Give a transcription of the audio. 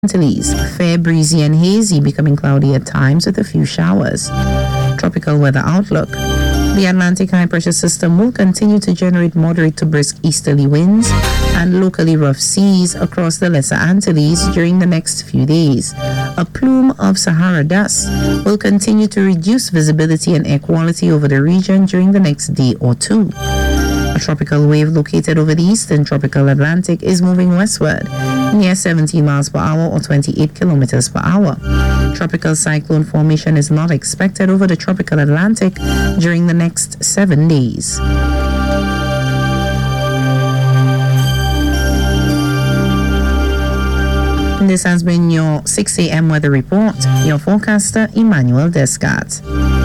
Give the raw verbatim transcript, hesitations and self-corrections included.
Antilles. Fair, breezy and hazy, becoming cloudy at times with a few showers. Tropical weather outlook. The Atlantic high pressure system will continue to generate moderate to brisk easterly winds and locally rough seas across the Lesser Antilles during the next few days. A plume of Sahara dust will continue to reduce visibility and air quality over the region during the next day or two. A tropical wave located over the eastern tropical Atlantic is moving westward near seventeen miles per hour or twenty-eight kilometers per hour. Tropical cyclone formation is not expected over the tropical Atlantic during the next seven days. This has been your six a.m. weather report. Your forecaster, Emmanuel Descartes.